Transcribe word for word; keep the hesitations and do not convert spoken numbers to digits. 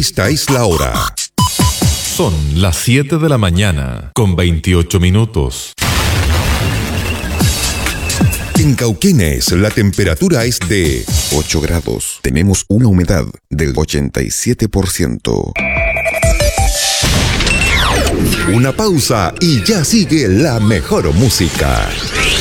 Esta es la hora. Son las siete de la mañana, con veintiocho minutos. En Cauquenes, la temperatura es de ocho grados. Tenemos una humedad del ochenta y siete por ciento. Una pausa y ya sigue la mejor música.